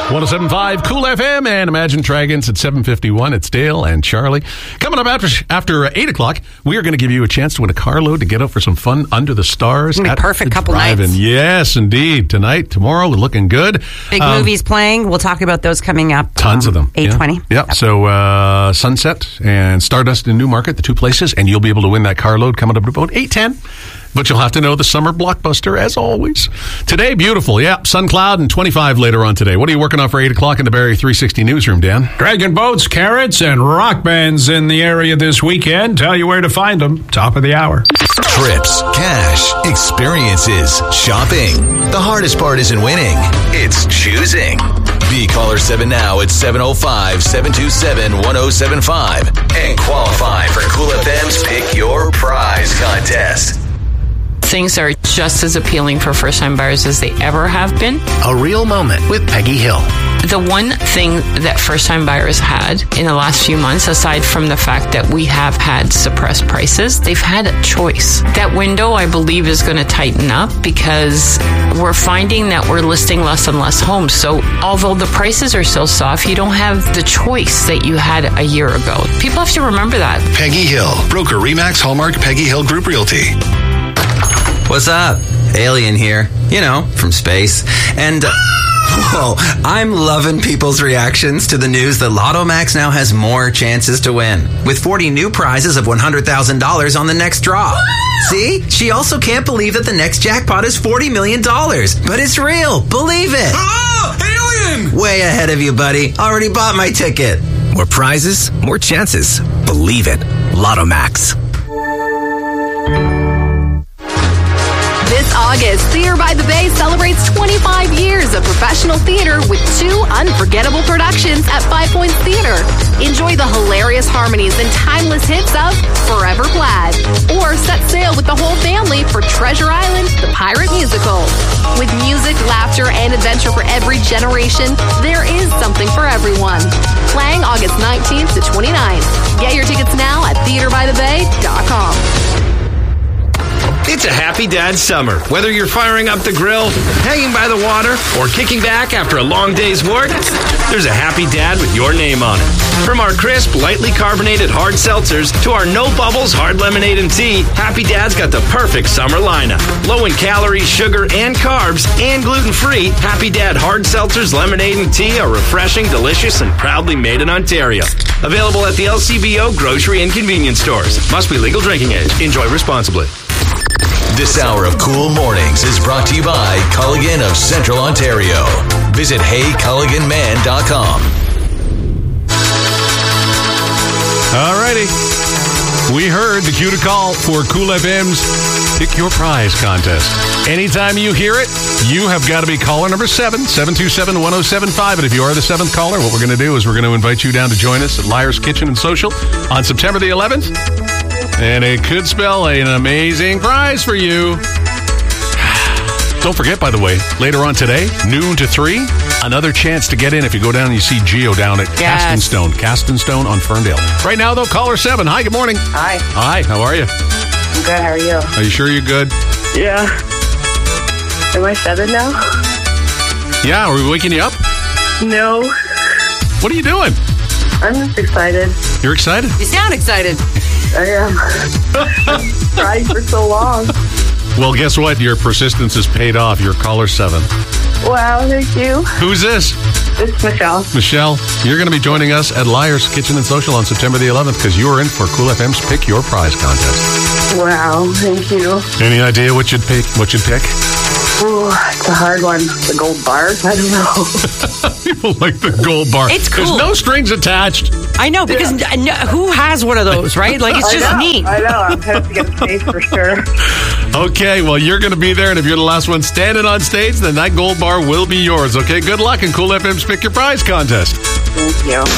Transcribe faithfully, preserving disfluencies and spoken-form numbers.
one oh seven point five Cool F M and Imagine Dragons at seven fifty-one. It's Dale and Charlie. Coming up after after eight o'clock, we are going to give you a chance to win a carload to get out for some fun under the stars. It's going to be perfect couple drive-in. nights. Yes, indeed. Tonight, tomorrow, we're looking good. Big um, movies playing. We'll talk about those coming up. Tons um, of them. eight twenty. Yeah. Yep. yep. So uh, Sunset and Stardust in Newmarket, the two places, and you'll be able to win that carload coming up at about eight ten. But you'll have to know the summer blockbuster, as always. Today, beautiful. Yeah, sun cloud and twenty-five later on today. What are you working on for eight o'clock in the Barrie three sixty newsroom, Dan? Dragon boats, carrots, and rock bands in the area this weekend. Tell you where to find them. Top of the hour. Trips, cash, experiences, shopping. The hardest part isn't winning. It's choosing. Be caller seven now at seven oh five, seven two seven, one oh seven five and qualify for Cool F M's Pick Your Prize contest. Things are just as appealing for first-time buyers as they ever have been. A real moment with Peggy Hill. The one thing that first-time buyers had in the last few months, aside from the fact that we have had suppressed prices, they've had a choice. That window, I believe, is going to tighten up because we're finding that we're listing less and less homes. So although the prices are still soft, you don't have the choice that you had a year ago. People have to remember that. Peggy Hill, broker Remax Hallmark Peggy Hill Group Realty. What's up? Alien here. You know, from space. And, uh, whoa, I'm loving people's reactions to the news that Lotto Max now has more chances to win. With forty new prizes of one hundred thousand dollars on the next draw. See? She also can't believe that the next jackpot is forty million dollars. But it's real. Believe it. Oh, alien! Way ahead of you, buddy. Already bought my ticket. More prizes, more chances. Believe it. Lotto Max. This August, Theater by the Bay celebrates twenty-five years of professional theater with two unforgettable productions at Five Points Theater. Enjoy the hilarious harmonies and timeless hits of Forever Plaid. Or set sail with the whole family for Treasure Island, the pirate musical. With music, laughter, and adventure for every generation, there is something for everyone. Playing August nineteenth to twenty-ninth. Get your tickets now at theater by the bay dot com. It's a happy dad summer. Whether you're firing up the grill, hanging by the water, or kicking back after a long day's work, there's a happy dad with your name on it. From our crisp, lightly carbonated hard seltzers to our no bubbles hard lemonade and tea, Happy Dad's got the perfect summer lineup. Low in calories, sugar, and carbs, and gluten-free, Happy Dad hard seltzers, lemonade, and tea are refreshing, delicious, and proudly made in Ontario. Available at the L C B O grocery and convenience stores. Must be legal drinking age. Enjoy responsibly. This hour of Cool Mornings is brought to you by Culligan of Central Ontario. Visit hey culligan man dot com. Alrighty. We heard the cue to call for Cool F M's Pick Your Prize contest. Anytime you hear it, you have got to be caller number seven, seven two seven, one oh seven five. And if you are the seventh caller, what we're going to do is we're going to invite you down to join us at Liar's Kitchen and Social on September the eleventh. And it could spell an amazing prize for you. Don't forget, by the way, later on today, noon to three, another chance to get in if you go down and you see Geo down at Yes. Castonstone. Castonstone on Ferndale. Right now, though, caller seven. Hi, good morning. Hi. Hi, how are you? I'm good. How are you? Are you sure you're good? Yeah. Am I seven now? Yeah, are we waking you up? No. What are you doing? I'm just excited. You're excited? You sound excited. I am. I've tried for so long. Well, guess what? Your persistence has paid off. You're caller seven. Wow, thank you. Who's this? It's Michelle. Michelle, you're going to be joining us at Liar's Kitchen and Social on September the eleventh because you are in for Cool F M's Pick Your Prize contest. Wow, thank you. Any idea what you'd pick? What you'd pick? Ooh, it's a hard one. The gold bars? I don't know. People like the gold bar. It's cool. There's no strings attached. I know, because yeah. n- n- who has one of those, right? Like, it's just I know, neat. I know. I'm going to get a taste for sure. Okay, well, you're going to be there, and if you're the last one standing on stage, then that gold bar will be yours, okay? Good luck in Cool F M's Pick Your Prize contest. Thank you.